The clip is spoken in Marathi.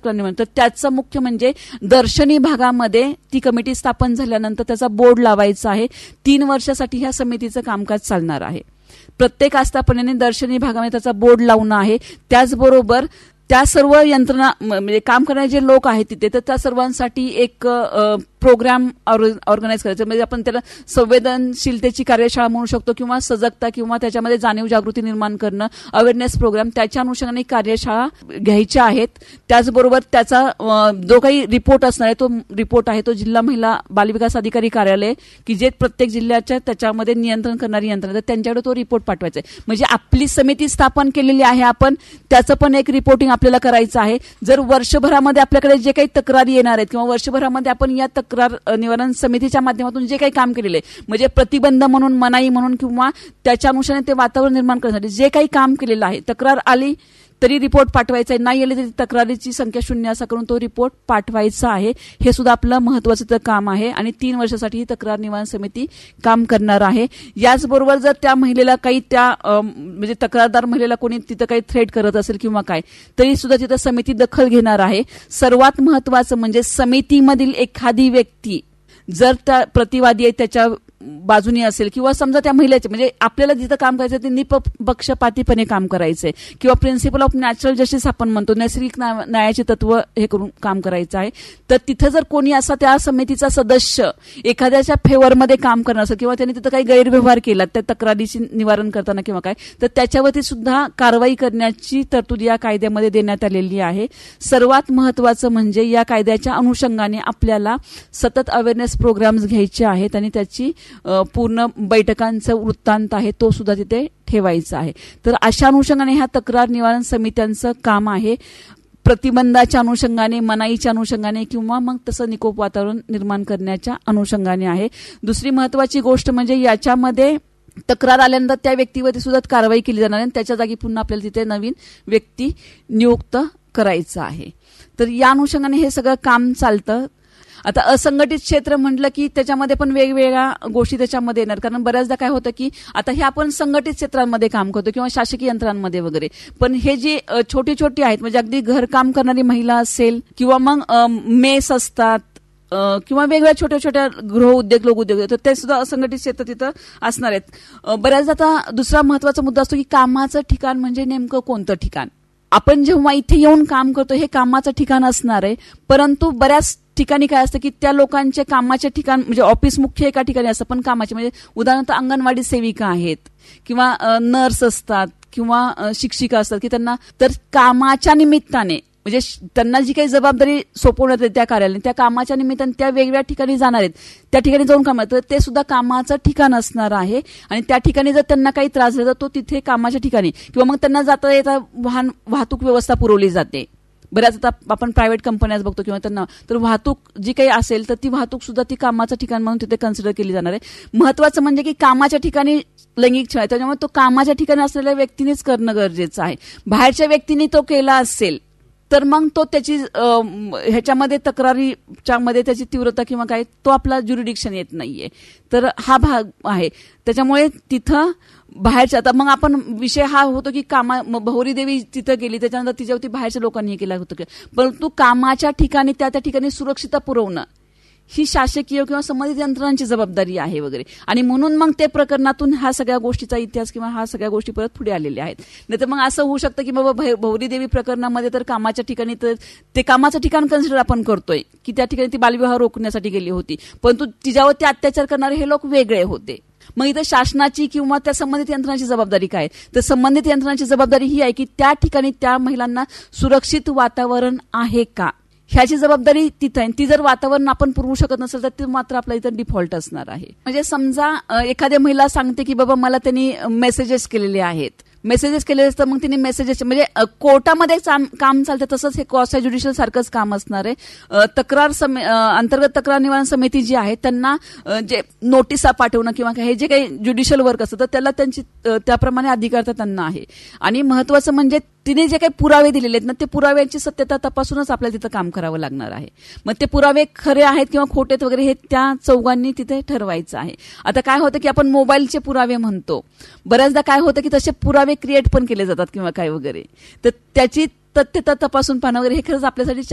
तक्रार निवारण, तर त्याचं मुख्य म्हणजे दर्शनी भागामध्ये ती कमिटी स्थापन झाल्यानंतर त्याचा बोर्ड लावायचा आहे. 3 वर्षासाठी ह्या समितीचं कामकाज चालणार आहे. प्रत्येक आस्थापनेने दर्शनी भागामध्ये त्याचा बोर्ड लावणं आहे. त्याचबरोबर त्या सर्व यंत्रणा म्हणजे काम करणारे जे लोक आहेत तिथे, तर त्या सर्वांसाठी एक प्रोग्राम ऑर्गनाईज करायचं. म्हणजे आपण त्याला संवेदनशीलतेची कार्यशाळा म्हणू शकतो, किंवा सजगता किंवा त्याच्यामध्ये जाणीव जागृती निर्माण करणं, अवेअरनेस प्रोग्राम, त्याच्या अनुषंगाने कार्यशाळा घ्यायच्या आहेत. त्याचबरोबर त्याचा जो काही रिपोर्ट असणार आहे तो रिपोर्ट आहे तो जिल्हा महिला बालविकास अधिकारी कार्यालय, की जे प्रत्येक जिल्ह्याच्या त्याच्यामध्ये नियंत्रण करणारी यंत्रणा, तर त्यांच्याकडे तो रिपोर्ट पाठवायचा आहे. म्हणजे आपली समिती स्थापन केलेली आहे आपण, त्याचं पण एक रिपोर्टिंग आपल्याला करायचं आहे. जर वर्षभरामध्ये आपल्याकडे जे काही तक्रारी येणार आहेत किंवा वर्षभरामध्ये आपण या तक्रार निवारण समितीच्या माध्यमातून जे काही काम केलेलं आहे, म्हणजे प्रतिबंध म्हणून, मनाई म्हणून, किंवा त्याच्या अनुषंगाने ते वातावरण निर्माण करण्यासाठी जे काही काम केलेलं आहे, तक्रार आली तरी रिपोर्ट पाठवायचा आहे, नाही आली तरी तक्रारीची संख्या 0 असा करून तो रिपोर्ट पाठवायचा आहे. हे सुद्धा आपलं महत्वाचं काम आहे. आणि 3 वर्षासाठी ही तक्रार निवारण समिती काम करणार आहे. याचबरोबर जर त्या महिलेला काही त्या म्हणजे तक्रारदार महिलेला कोणी तिथं काही थ्रेट करत असेल किंवा काय, तरी सुद्धा तिथं समिती दखल घेणार आहे. सर्वात महत्वाचं म्हणजे समितीमधील एखादी व्यक्ती जर त्या प्रतिवादी आहे त्याच्या बाजूनी असेल, किंवा समजा त्या महिलेचे म्हणजे आपल्याला जिथं काम करायचं ते निपक्षपातीपणे काम करायचंय, किंवा प्रिन्सिपल ऑफ नॅचरल जस्टिस आपण म्हणतो, नैसर्गिक न्यायाचे तत्व हे करून काम करायचं आहे, तर तिथं जर कोणी असा त्या समितीचा सदस्य एखाद्याच्या फेवरमध्ये काम करणार असेल, किंवा त्यांनी तिथं काही गैरव्यवहार केला त्या तक्रारीची निवारण करताना किंवा काय, तर त्याच्यावरती सुद्धा कारवाई करण्याची तरतूद या कायद्यामध्ये देण्यात आलेली आहे. सर्वात महत्वाचं म्हणजे या कायद्याच्या अनुषंगाने आपल्याला सतत अवेअरनेस प्रोग्राम्स घ्यायचे आहेत आणि त्याची पूर्ण बैठकांचा वृत्तांत आहे तो सुद्धा तिथे ठेवायचा आहे. तर अशा अनुषंगाने ह्या तक्रार निवारण समित्यांचं काम आहे. प्रतिबंधाच्या अनुषंगाने, मनाईच्या अनुषंगाने, किंवा मग तसं निकोप वातावरण निर्माण करण्याच्या अनुषंगाने आहे. दुसरी महत्वाची गोष्ट म्हणजे याच्यामध्ये तक्रार आल्यानंतर त्या व्यक्तीवरती सुद्धा कारवाई केली जाणार आहे. त्याच्या जागी पुन्हा आपल्याला तिथे नवीन व्यक्ती नियुक्त करायचं आहे. तर या अनुषंगाने हे सगळं काम चालतं. आता असंघटित क्षेत्र म्हटलं की त्याच्यामध्ये पण वेगवेगळ्या गोष्टी त्याच्यामध्ये येणार, कारण बऱ्याचदा काय होतं की आता हे आपण संघटित क्षेत्रांमध्ये काम करतो किंवा शासकीय यंत्रांमध्ये वगैरे, पण हे जे छोटी छोटी आहेत म्हणजे अगदी घरकाम करणारी महिला असेल किंवा मग मेस असतात किंवा वेगवेगळ्या छोट्या छोट्या गृह उद्योग, लोक उद्योग, तर ते सुद्धा असंघटित क्षेत्र तिथं असणार आहेत. बऱ्याचदा आता दुसरा महत्वाचा मुद्दा असतो की कामाचं ठिकाण म्हणजे नेमकं कोणतं ठिकाण. आपण जेव्हा इथे येऊन काम करतो हे कामाचं ठिकाण असणार आहे, परंतु बऱ्याच ठिकाणी काय असतं की त्या लोकांचे कामाचे ठिकाण म्हणजे ऑफिस मुख्य एका ठिकाणी असतं, पण कामाचे म्हणजे उदाहरणार्थ अंगणवाडी सेविका आहेत किंवा नर्स असतात किंवा शिक्षिका असतात की त्यांना तर कामाच्या निमित्ताने म्हणजे त्यांना जी काही जबाबदारी सोपवण्यात येते त्या कार्यालयाने, त्या कामाच्या निमित्ताने त्या वेगवेगळ्या ठिकाणी जाणार आहेत, त्या ठिकाणी जाऊन काम तर ते सुद्धा कामाचं ठिकाण असणार आहे. आणि त्या ठिकाणी जर त्यांना काही त्रास झाला तर तो तिथे कामाच्या ठिकाणी किंवा मग त्यांना जाता येता वाहतूक व्यवस्था पुरवली जाते. बऱ्याच आता आपण प्रायव्हेट कंपन्याच बघतो किंवा त्यांना तर वाहतूक जी काही असेल तर ती वाहतूक सुद्धा ती कामाचं ठिकाण म्हणून तिथे कन्सिडर केली जाणार आहे. महत्वाचं म्हणजे की कामाच्या ठिकाणी लैंगिक छळ आहे, त्याच्यामुळे तो कामाच्या ठिकाणी असलेल्या व्यक्तीनेच करणं गरजेचं आहे. बाहेरच्या व्यक्तीने तो केला असेल तर मग तो त्याची ह्याच्यामध्ये तक्रारीच्या मध्ये त्याची तीव्रता किंवा काय तो आपला ज्युरिडिक्शन येत नाहीये. तर हा भाग आहे. त्याच्यामुळे तिथं बाहेरच्या आता मग आपण विषय हा होतो की भौरी देवी तिथं गेली त्याच्यानंतर तिच्यावरती बाहेरच्या लोकांनी हे केलं होतं, परंतु कामाच्या ठिकाणी त्या ठिकाणी सुरक्षितता पुरवणं ही शासकीय किंवा संबंधित यंत्रणांची जबाबदारी आहे वगैरे. आणि म्हणून मग ते प्रकरणातून ह्या सगळ्या गोष्टीचा इतिहास किंवा ह्या सगळ्या गोष्टी परत पुढे आलेल्या आहेत. नाही तर मग असं होऊ शकतं की बाबा भौरी देवी प्रकरणामध्ये तर कामाच्या ठिकाणी तर ते कामाचं ठिकाण कन्सिडर आपण करतोय की त्या ठिकाणी ती बालविवाह रोखण्यासाठी गेली होती, परंतु तिच्यावरती अत्याचार करणारे हे लोक वेगळे होते. मग इथं शासनाची किंवा त्या संबंधित यंत्रणाची जबाबदारी काय, तर संबंधित यंत्रणाची जबाबदारी ही आहे की त्या ठिकाणी त्या महिलांना सुरक्षित वातावरण आहे का ह्याची जबाबदारी तिथं आहे. ती जर वातावरण आपण पुरवू शकत नसेल तर ते मात्र आपल्या इथं डिफॉल्ट असणार आहे. म्हणजे समजा एखाद्या महिला सांगते की बाबा मला त्यांनी मेसेजेस केलेले आहेत, मेसेजेस केले असतं मग तिने मेसेजेस म्हणजे कोर्टामध्ये काम चालतं तसंच हे क्वासी ज्युडिशियल सारखंच काम असणार आहे. अंतर्गत तक्रार निवारण समिती जी आहे त्यांना जे नोटिसा पाठवणं किंवा हे जे काही ज्युडिशियल वर्क असतं तर त्याला त्यांची त्याप्रमाणे अधिकार त्यांना आहे. आणि महत्वाचं म्हणजे तिने जे काही पुरावे दिलेले आहेत ना ते पुराव्यांची सत्यता तपासूनच आपल्याला तिथं काम करावं लागणार आहे. मग ते पुरावे खरे आहेत किंवा खोटे वगैरे हे त्या चौघांनी तिथे ठरवायचं आहे. आता काय होतं की आपण मोबाईलचे पुरावे म्हणतो, बऱ्याचदा काय होतं की तसे पुरावे क्रिएट पण केले जातात किंवा काय वगैरे, तर त्याची तथ्यता तपासून पाहणं वगैरे हे खरंच आपल्यासाठी